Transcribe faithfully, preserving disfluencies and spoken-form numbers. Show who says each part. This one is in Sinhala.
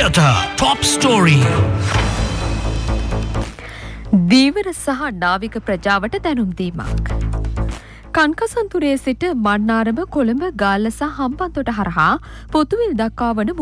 Speaker 1: Theatre Top Story.
Speaker 2: දීවර සහ නාවික ප්‍රජාවට දැනුම් දීමක්. කන්කසන්තුරේ සිට මන්නාරම කොළඹ ගාල්ල සහ හම්බන්තොට හරහා පොතුවිල් දක්වා වන